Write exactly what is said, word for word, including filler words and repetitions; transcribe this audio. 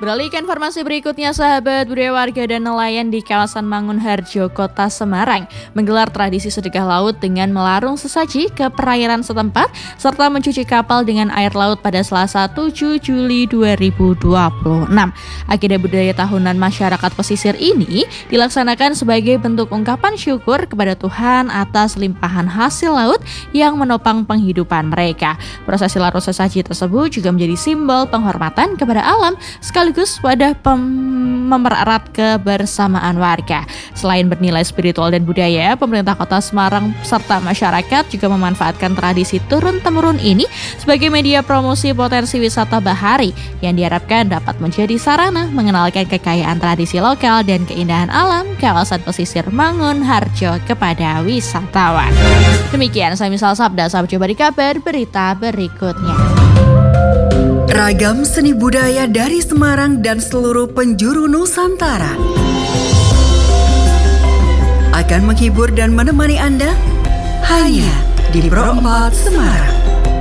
Beralih ke informasi berikutnya, sahabat budaya warga dan nelayan di kawasan Mangunharjo, Kota Semarang menggelar tradisi sedekah laut dengan melarung sesaji ke perairan setempat serta mencuci kapal dengan air laut pada Selasa tujuh Juli dua ribu dua puluh enam. Agenda budaya tahunan masyarakat pesisir ini dilaksanakan sebagai bentuk ungkapan syukur kepada Tuhan atas limpahan hasil laut yang menopang penghidupan mereka. Prosesi larung sesaji tersebut juga menjadi simbol penghormatan kepada alam sekaligus wadah memererat kebersamaan warga. Selain bernilai spiritual dan budaya, pemerintah Kota Semarang serta masyarakat juga memanfaatkan tradisi turun-temurun ini sebagai media promosi potensi wisata bahari yang diharapkan dapat menjadi sarana mengenalkan kekayaan tradisi lokal dan keindahan alam kawasan pesisir Mangunharjo kepada wisatawan. Demikian saya Misal Sabda, sampai jumpa di kabar berita berikutnya. Ragam seni budaya dari Semarang dan seluruh penjuru Nusantara akan menghibur dan menemani Anda hanya di Pro empat Semarang.